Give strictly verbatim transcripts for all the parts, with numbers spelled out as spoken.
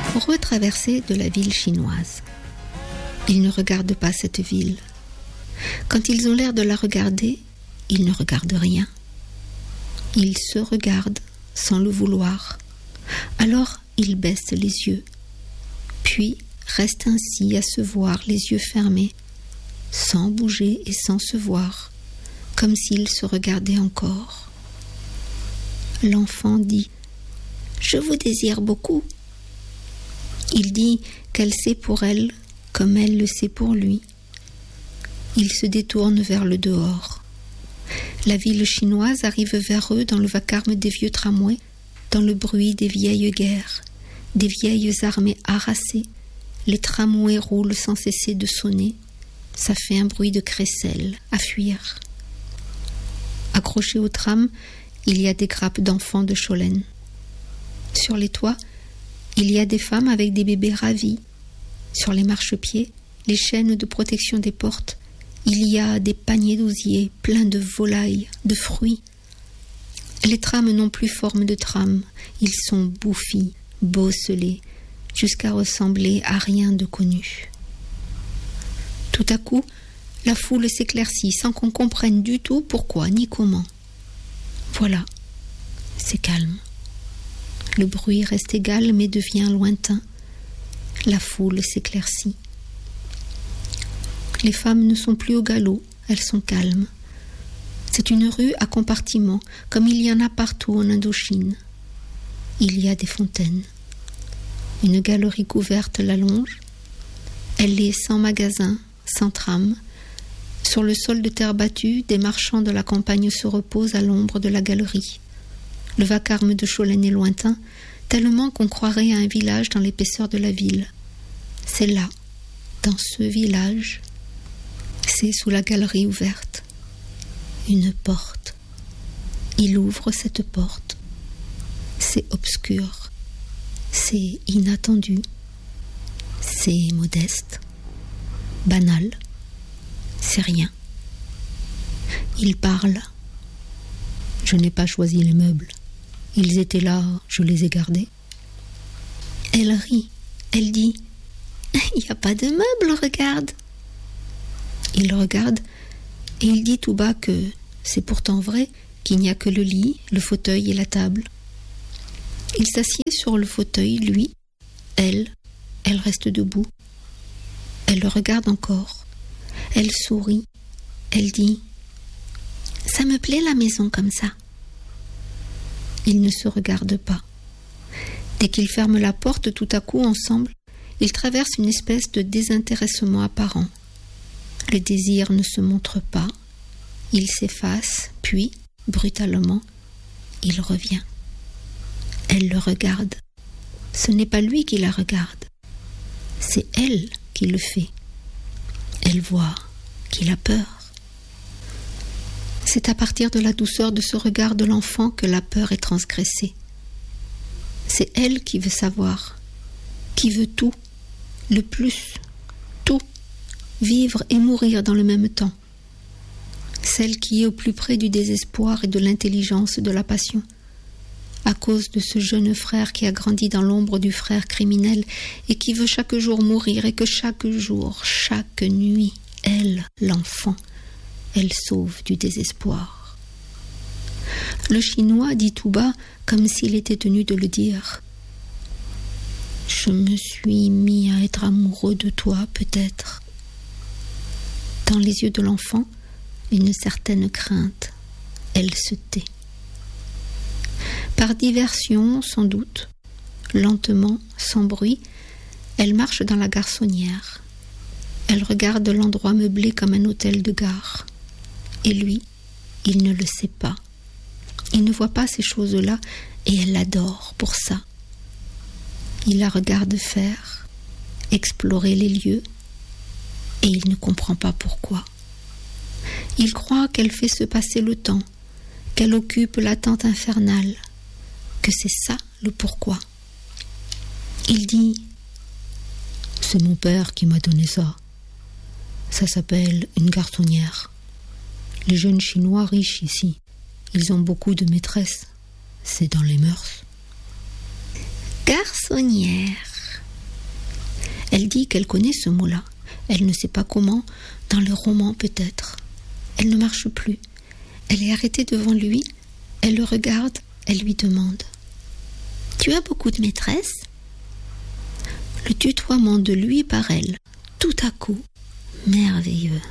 Retraversée de la ville chinoise. Ils ne regardent pas cette ville. Quand ils ont l'air de la regarder, ils ne regardent rien. Ils se regardent sans le vouloir. Alors ils baissent les yeux, puis restent ainsi à se voir les yeux fermés, sans bouger et sans se voir, comme s'ils se regardaient encore. L'enfant dit « Je vous désire beaucoup ». Il dit qu'elle sait pour elle comme elle le sait pour lui. Il se détourne vers le dehors. La ville chinoise arrive vers eux dans le vacarme des vieux tramways, dans le bruit des vieilles guerres, des vieilles armées harassées. Les tramways roulent sans cesser de sonner. Ça fait un bruit de crécelle à fuir. Accrochés au tram, il y a des grappes d'enfants de Cholène. Sur les toits, il y a des femmes avec des bébés ravis. Sur les marchepieds, les chaînes de protection des portes, il y a des paniers d'osier pleins de volailles, de fruits. Les trams n'ont plus forme de trams, ils sont bouffis, bosselés, jusqu'à ressembler à rien de connu. Tout à coup, la foule s'éclaircit sans qu'on comprenne du tout pourquoi ni comment. Voilà, c'est calme. Le bruit reste égal mais devient lointain. La foule s'éclaircit. Les femmes ne sont plus au galop, elles sont calmes. C'est une rue à compartiments, comme il y en a partout en Indochine. Il y a des fontaines. Une galerie couverte la longe. Elle est sans magasin, sans tram. Sur le sol de terre battue, des marchands de la campagne se reposent à l'ombre de la galerie. Le vacarme de Cholène est lointain, tellement qu'on croirait à un village dans l'épaisseur de la ville. C'est là, dans ce village, c'est sous la galerie ouverte. Une porte. Il ouvre cette porte. C'est obscur. C'est inattendu. C'est modeste. Banal. C'est rien. Il parle. Je n'ai pas choisi les meubles. Ils étaient là, je les ai gardés. Elle rit. Elle dit « Il n'y a pas de meubles, regarde !» Il regarde et il dit tout bas que c'est pourtant vrai qu'il n'y a que le lit, le fauteuil et la table. Il s'assied sur le fauteuil, lui. Elle, elle reste debout. Elle le regarde encore. Elle sourit. Elle dit « Ça me plaît la maison comme ça !» Ils ne se regardent pas. Dès qu'ils ferment la porte, tout à coup, ensemble, ils traversent une espèce de désintéressement apparent. Le désir ne se montre pas. Il s'efface, puis, brutalement, il revient. Elle le regarde. Ce n'est pas lui qui la regarde. C'est elle qui le fait. Elle voit qu'il a peur. C'est à partir de la douceur de ce regard de l'enfant que la peur est transgressée. C'est elle qui veut savoir, qui veut tout, le plus, tout, vivre et mourir dans le même temps. Celle qui est au plus près du désespoir et de l'intelligence de la passion, à cause de ce jeune frère qui a grandi dans l'ombre du frère criminel et qui veut chaque jour mourir et que chaque jour, chaque nuit, elle, l'enfant, elle sauve du désespoir. Le Chinois dit tout bas, comme s'il était tenu de le dire. « Je me suis mis à être amoureux de toi, peut-être. » Dans les yeux de l'enfant, une certaine crainte. Elle se tait. Par diversion, sans doute, lentement, sans bruit, elle marche dans la garçonnière. Elle regarde l'endroit meublé comme un hôtel de gare. Et lui, il ne le sait pas. Il ne voit pas ces choses-là et elle l'adore pour ça. Il la regarde faire, explorer les lieux, et il ne comprend pas pourquoi. Il croit qu'elle fait se passer le temps, qu'elle occupe l'attente infernale, que c'est ça le pourquoi. Il dit « C'est mon père qui m'a donné ça. Ça s'appelle une garçonnière. Les jeunes Chinois riches ici, ils ont beaucoup de maîtresses. C'est dans les mœurs. » Garçonnière. qu'elle connaît ce mot-là. Elle ne sait pas comment, dans le roman peut-être. Elle ne marche plus. Elle est arrêtée devant lui. Elle le regarde. Elle lui demande « Tu as beaucoup de maîtresses ?» Le tutoiement de lui par elle, tout à coup, merveilleux.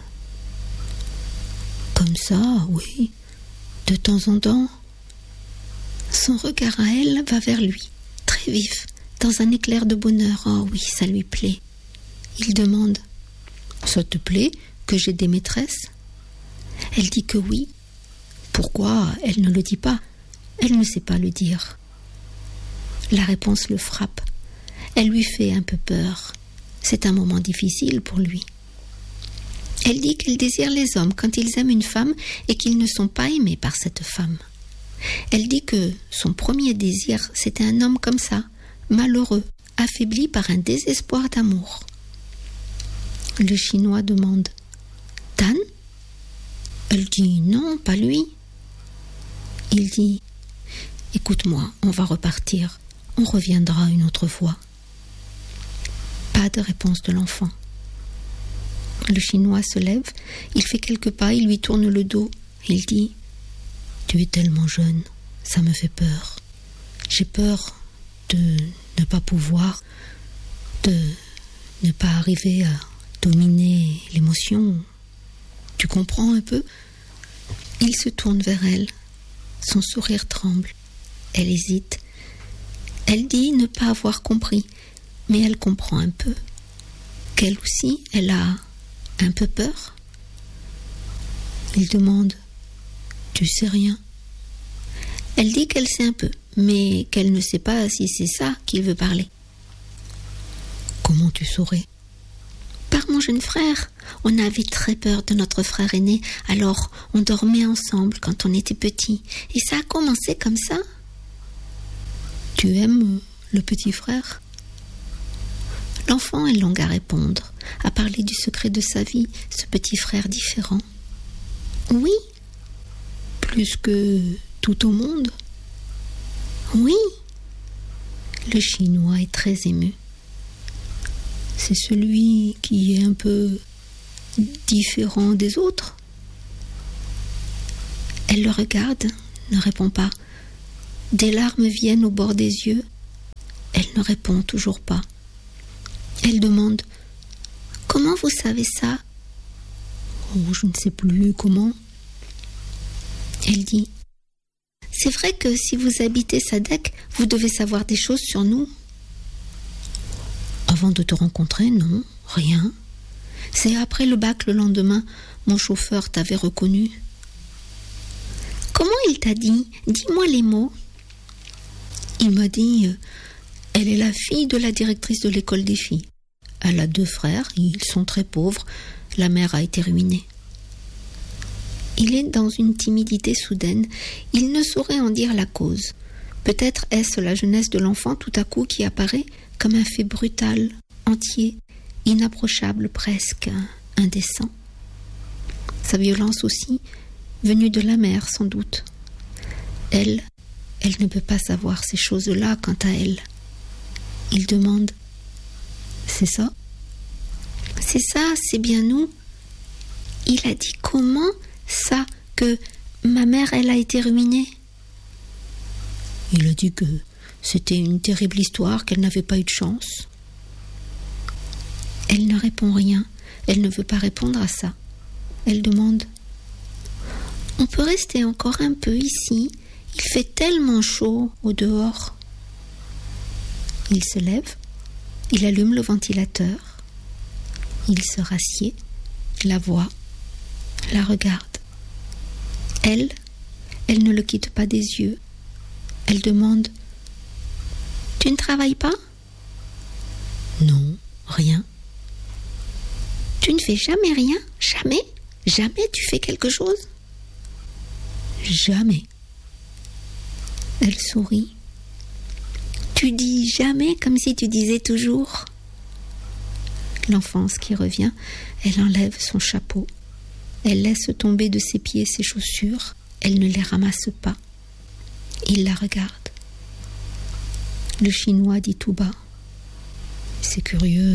Comme ça, oui, de temps en temps. Son regard à elle va vers lui, très vif, dans un éclair de bonheur. Oh oui, ça lui plaît. Il demande « Ça te plaît que j'ai des maîtresses ?» Elle dit que oui. Pourquoi elle ne le dit pas? Elle ne sait pas le dire. La réponse le frappe. Elle lui fait un peu peur. C'est un moment difficile pour lui. Elle dit qu'elle désire les hommes quand ils aiment une femme et qu'ils ne sont pas aimés par cette femme. Elle dit que son premier désir, c'était un homme comme ça, malheureux, affaibli par un désespoir d'amour. Le Chinois demande « Tan ?» Elle dit « Non, pas lui. » Il dit « Écoute-moi, on va repartir. On reviendra une autre fois. » Pas de réponse de l'enfant. Le Chinois se lève, il fait quelques pas, il lui tourne le dos. Il dit « Tu es tellement jeune, ça me fait peur. J'ai peur de ne pas pouvoir, de ne pas arriver à dominer l'émotion. Tu comprends un peu ?» Il se tourne vers elle. Son sourire tremble. Elle hésite. Elle dit ne pas avoir compris, mais elle comprend un peu. Qu'elle aussi, elle a un peu peur. Il demande « Tu sais rien ?» Elle dit qu'elle sait un peu, mais qu'elle ne sait pas si c'est ça qu'il veut parler. « Comment tu saurais ?» Par mon jeune frère. On avait très peur de notre frère aîné, alors on dormait ensemble quand on était petit. Et ça a commencé comme ça. Tu aimes le petit frère ? L'enfant est long à répondre, à parler du secret de sa vie, ce petit frère différent. Oui. Plus que tout au monde ? Oui. Le Chinois est très ému. C'est celui qui est un peu différent des autres. Elle le regarde, ne répond pas. Des larmes viennent au bord des yeux. Elle ne répond toujours pas. Elle demande « Comment vous savez ça ?»« Oh, je ne sais plus comment. » Elle dit « C'est vrai que si vous habitez Sadek, vous devez savoir des choses sur nous. » Avant de te rencontrer, non, rien. C'est après le bac le lendemain, mon chauffeur t'avait reconnu. Comment il t'a dit ? Dis-moi les mots. Il m'a dit, elle est la fille de la directrice de l'école des filles. Elle a deux frères, ils sont très pauvres, la mère a été ruinée. Il est dans une timidité soudaine, il ne saurait en dire la cause. Peut-être est-ce la jeunesse de l'enfant tout à coup qui apparaît comme un fait brutal, entier, inapprochable presque, indécent. Sa violence aussi, venue de la mère sans doute. Elle, elle ne peut pas savoir ces choses-là quant à elle. Il demande « C'est ça ?»« C'est ça, c'est bien nous. » Il a dit comment ça, que ma mère, elle a été ruinée ? Il a dit que c'était une terrible histoire, qu'elle n'avait pas eu de chance. Elle ne répond rien. Elle ne veut pas répondre à ça. Elle demande « On peut rester encore un peu ici ? Il fait tellement chaud au dehors. » Il se lève. Il allume le ventilateur. Il se rassied, la voit, la regarde. Elle, elle ne le quitte pas des yeux. Elle demande « Tu ne travailles pas ?»« Non, rien. »« Tu ne fais jamais rien ? Jamais ? Jamais tu fais quelque chose ? » ?»« Jamais. » Elle sourit. « Tu dis jamais comme si tu disais toujours. » L'enfance qui revient, elle enlève son chapeau. Elle laisse tomber de ses pieds ses chaussures. Elle ne les ramasse pas. Il la regarde. Le Chinois dit tout bas « C'est curieux,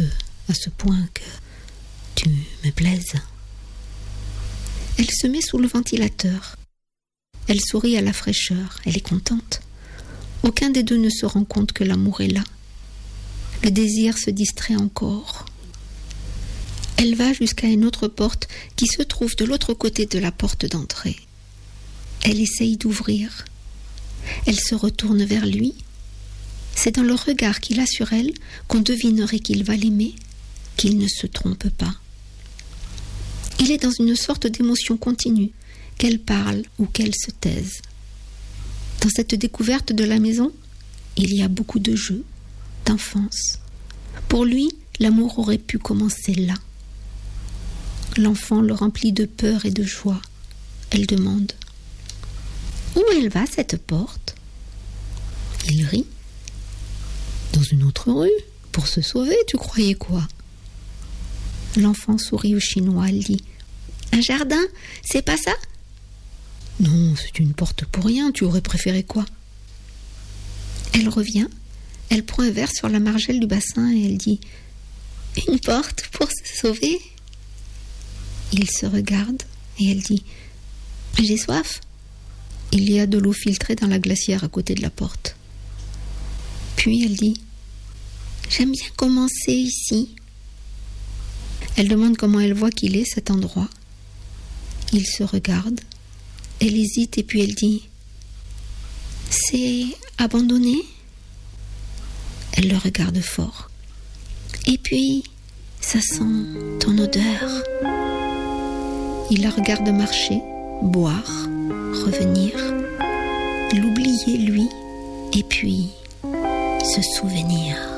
à ce point que tu me plaises. Elle se met sous le ventilateur. Elle sourit à la fraîcheur, elle est contente. Aucun des deux ne se rend compte que l'amour est là. Le désir se distrait encore. Elle va jusqu'à une autre porte qui se trouve de l'autre côté de la porte d'entrée. Elle essaye d'ouvrir. Elle se retourne vers lui. C'est dans le regard qu'il a sur elle qu'on devinerait qu'il va l'aimer, qu'il ne se trompe pas. Il est dans une sorte d'émotion continue, qu'elle parle ou qu'elle se taise. Dans cette découverte de la maison, il y a beaucoup de jeux, d'enfance. Pour lui, l'amour aurait pu commencer là. L'enfant le remplit de peur et de joie. Elle demande « Où elle va, cette porte ?» Il rit. « Dans une autre rue, pour se sauver, tu croyais quoi ?» L'enfant sourit au chinois, elle dit « Un jardin, c'est pas ça ?» « Non, c'est une porte pour rien, tu aurais préféré quoi ?» Elle revient, elle prend un verre sur la margelle du bassin et elle dit « Une porte pour se sauver ?» Il se regarde et elle dit « J'ai soif ?» Il y a de l'eau filtrée dans la glacière à côté de la porte. Puis elle dit « J'aime bien commencer ici. » Elle demande comment elle voit qu'il est cet endroit. Il se regarde. Elle hésite et puis elle dit « C'est abandonné ?» Elle le regarde fort. « Et puis, ça sent ton odeur. » Il la regarde marcher, boire, revenir, l'oublier lui, et puis se souvenir.